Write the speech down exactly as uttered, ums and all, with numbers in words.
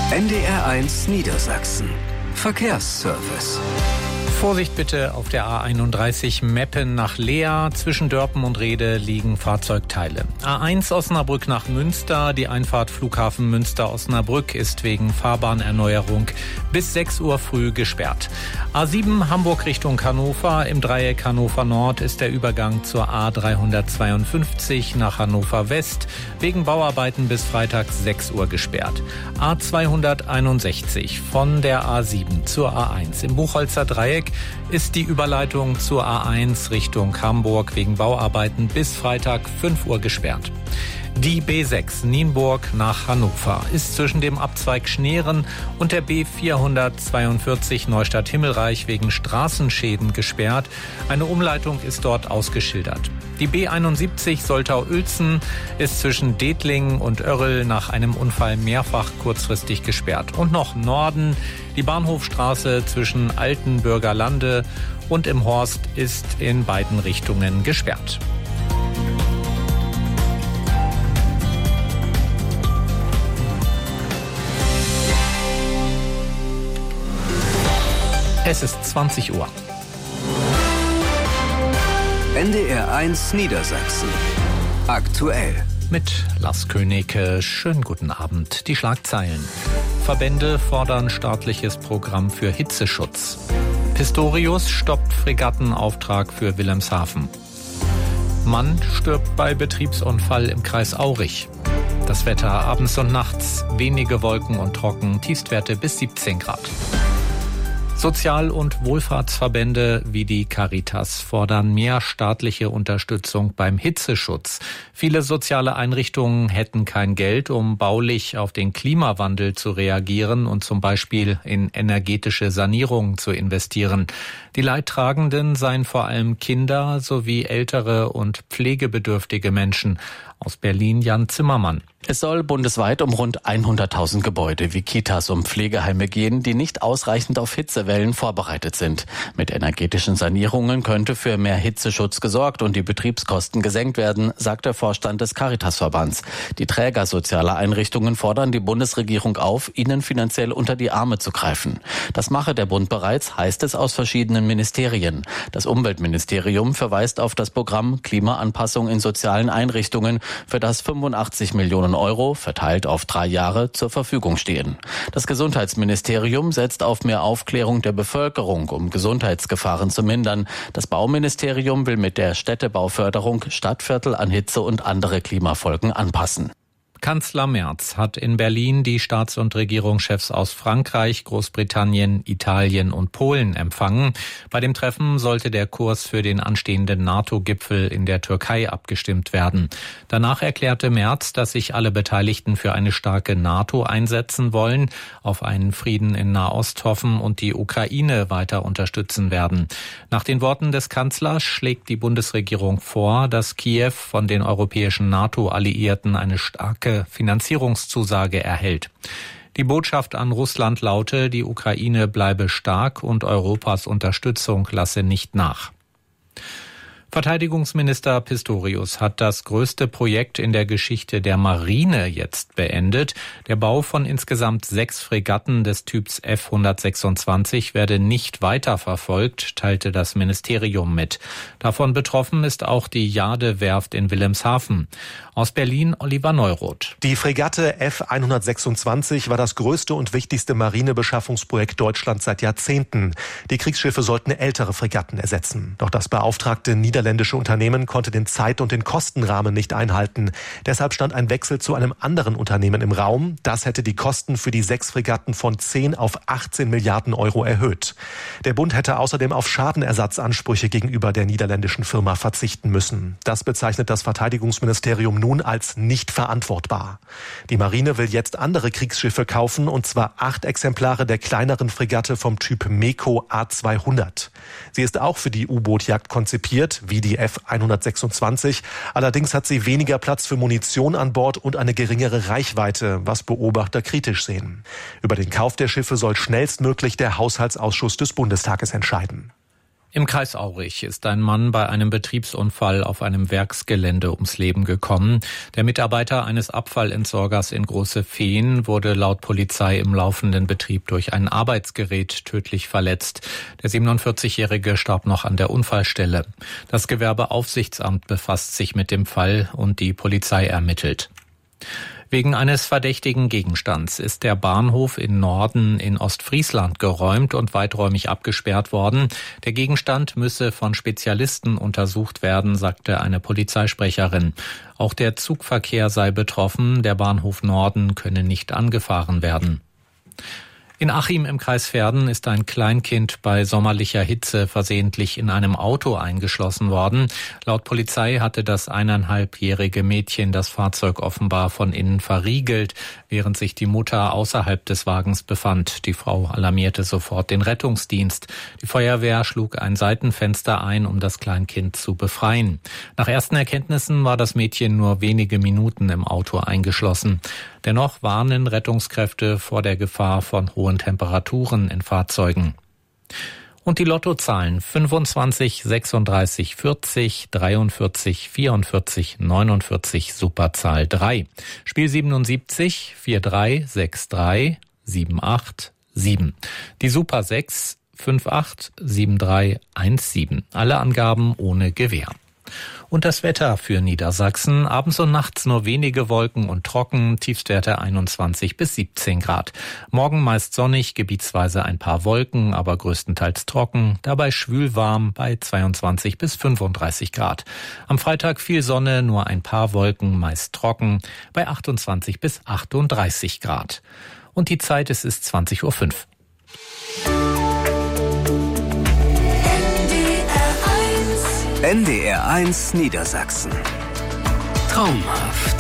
N D R eins Niedersachsen. Verkehrsservice. Vorsicht bitte auf der A einunddreißig Meppen nach Leer. Zwischen Dörpen und Rhede liegen Fahrzeugteile. A eins Osnabrück nach Münster. Die Einfahrt Flughafen Münster-Osnabrück ist wegen Fahrbahnerneuerung bis sechs Uhr früh gesperrt. A sieben Hamburg Richtung Hannover. Im Dreieck Hannover Nord ist der Übergang zur A dreihundertzweiundfünfzig nach Hannover West wegen Bauarbeiten bis Freitag sechs Uhr gesperrt. A zweihunderteinundsechzig von der A sieben zur A eins im Buchholzer Dreieck ist die Überleitung zur A eins Richtung Hamburg wegen Bauarbeiten bis Freitag fünf Uhr gesperrt. Die B sechs Nienburg nach Hannover ist zwischen dem Abzweig Schneeren und der B vierhundertzweiundvierzig Neustadt-Himmelreich wegen Straßenschäden gesperrt. Eine Umleitung ist dort ausgeschildert. Die B einundsiebzig Soltau-Uelzen ist zwischen Detling und Oerrl nach einem Unfall mehrfach kurzfristig gesperrt. Und noch Norden, die Bahnhofstraße zwischen Altenburger Lande und im Horst ist in beiden Richtungen gesperrt. Es ist zwanzig Uhr. N D R eins Niedersachsen. Aktuell. Mit Lars König. Schönen guten Abend. Die Schlagzeilen. Verbände fordern staatliches Programm für Hitzeschutz. Pistorius stoppt Fregattenauftrag für Wilhelmshaven. Mann stirbt bei Betriebsunfall im Kreis Aurich. Das Wetter abends und nachts. Wenige Wolken und trocken. Tiefstwerte bis siebzehn Grad. Sozial- und Wohlfahrtsverbände wie die Caritas fordern mehr staatliche Unterstützung beim Hitzeschutz. Viele soziale Einrichtungen hätten kein Geld, um baulich auf den Klimawandel zu reagieren und zum Beispiel in energetische Sanierungen zu investieren. Die Leidtragenden seien vor allem Kinder sowie ältere und pflegebedürftige Menschen. Aus Berlin Jan Zimmermann. Es soll bundesweit um rund hunderttausend Gebäude wie Kitas und Pflegeheime gehen, die nicht ausreichend auf Hitzewellen vorbereitet sind. Mit energetischen Sanierungen könnte für mehr Hitzeschutz gesorgt und die Betriebskosten gesenkt werden, sagt der Vorstand des Caritasverbands. Die Träger sozialer Einrichtungen fordern die Bundesregierung auf, ihnen finanziell unter die Arme zu greifen. Das mache der Bund bereits, heißt es aus verschiedenen Ministerien. Das Umweltministerium verweist auf das Programm Klimaanpassung in sozialen Einrichtungen, für das fünfundachtzig Millionen Euro, verteilt auf drei Jahre, zur Verfügung stehen. Das Gesundheitsministerium setzt auf mehr Aufklärung der Bevölkerung, um Gesundheitsgefahren zu mindern. Das Bauministerium will mit der Städtebauförderung Stadtviertel an Hitze und andere Klimafolgen anpassen. Kanzler Merz hat in Berlin die Staats- und Regierungschefs aus Frankreich, Großbritannien, Italien und Polen empfangen. Bei dem Treffen sollte der Kurs für den anstehenden NATO-Gipfel in der Türkei abgestimmt werden. Danach erklärte Merz, dass sich alle Beteiligten für eine starke NATO einsetzen wollen, auf einen Frieden in Nahost hoffen und die Ukraine weiter unterstützen werden. Nach den Worten des Kanzlers schlägt die Bundesregierung vor, dass Kiew von den europäischen NATO-Alliierten eine starke Finanzierungszusage erhält. Die Botschaft an Russland laute, die Ukraine bleibe stark und Europas Unterstützung lasse nicht nach. Verteidigungsminister Pistorius hat das größte Projekt in der Geschichte der Marine jetzt beendet. Der Bau von insgesamt sechs Fregatten des Typs F hundertsechsundzwanzig werde nicht weiterverfolgt, teilte das Ministerium mit. Davon betroffen ist auch die Jade-Werft in Wilhelmshaven. Aus Berlin Oliver Neuroth. Die Fregatte F hundertsechsundzwanzig war das größte und wichtigste Marinebeschaffungsprojekt Deutschlands seit Jahrzehnten. Die Kriegsschiffe sollten ältere Fregatten ersetzen. Doch das beauftragte niederländische Unternehmen konnte den Zeit- und den Kostenrahmen nicht einhalten. Deshalb stand ein Wechsel zu einem anderen Unternehmen im Raum. Das hätte die Kosten für die sechs Fregatten von zehn auf achtzehn Milliarden Euro erhöht. Der Bund hätte außerdem auf Schadenersatzansprüche gegenüber der niederländischen Firma verzichten müssen. Das bezeichnet das Verteidigungsministerium nun als nicht verantwortbar. Die Marine will jetzt andere Kriegsschiffe kaufen, und zwar acht Exemplare der kleineren Fregatte vom Typ MEKO A zweihundert. Sie ist auch für die U-Boot-Jagd konzipiert, wie die F hundertsechsundzwanzig. Allerdings hat sie weniger Platz für Munition an Bord und eine geringere Reichweite, was Beobachter kritisch sehen. Über den Kauf der Schiffe soll schnellstmöglich der Haushaltsausschuss des Bundestages entscheiden. Im Kreis Aurich ist ein Mann bei einem Betriebsunfall auf einem Werksgelände ums Leben gekommen. Der Mitarbeiter eines Abfallentsorgers in Große Fehn wurde laut Polizei im laufenden Betrieb durch ein Arbeitsgerät tödlich verletzt. Der siebenundvierzigjährige starb noch an der Unfallstelle. Das Gewerbeaufsichtsamt befasst sich mit dem Fall und die Polizei ermittelt. Wegen eines verdächtigen Gegenstands ist der Bahnhof in Norden in Ostfriesland geräumt und weiträumig abgesperrt worden. Der Gegenstand müsse von Spezialisten untersucht werden, sagte eine Polizeisprecherin. Auch der Zugverkehr sei betroffen. Der Bahnhof Norden könne nicht angefahren werden. In Achim im Kreis Verden ist ein Kleinkind bei sommerlicher Hitze versehentlich in einem Auto eingeschlossen worden. Laut Polizei hatte das eineinhalbjährige Mädchen das Fahrzeug offenbar von innen verriegelt, während sich die Mutter außerhalb des Wagens befand. Die Frau alarmierte sofort den Rettungsdienst. Die Feuerwehr schlug ein Seitenfenster ein, um das Kleinkind zu befreien. Nach ersten Erkenntnissen war das Mädchen nur wenige Minuten im Auto eingeschlossen. Dennoch warnen Rettungskräfte vor der Gefahr von hohen Temperaturen in Fahrzeugen. Und die Lottozahlen fünfundzwanzig, sechsunddreißig, vierzig, dreiundvierzig, vierundvierzig, neunundvierzig, Superzahl drei. Spiel siebenundsiebzig, vier drei, sechs drei, sieben acht, sieben. Die Super sechs, fünf acht, sieben drei, eins sieben. Alle Angaben ohne Gewähr. Und das Wetter für Niedersachsen. Abends und nachts nur wenige Wolken und trocken, Tiefstwerte einundzwanzig bis siebzehn Grad. Morgen meist sonnig, gebietsweise ein paar Wolken, aber größtenteils trocken. Dabei schwülwarm bei zweiundzwanzig bis fünfunddreißig Grad. Am Freitag viel Sonne, nur ein paar Wolken, meist trocken, bei achtundzwanzig bis achtunddreißig Grad. Und die Zeit, es ist zwanzig Uhr fünf. N D R eins Niedersachsen. Traumhaft.